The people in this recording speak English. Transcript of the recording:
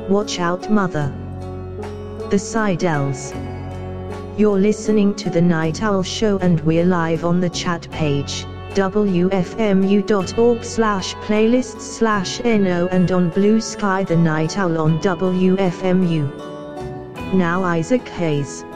Watch out, mother. The Seidel's. You're listening to The Night Owl Show and we're live on the chat page, wfmu.org/playlists/no, and on Blue Sky The Night Owl on WFMU. Now Isaac Hayes.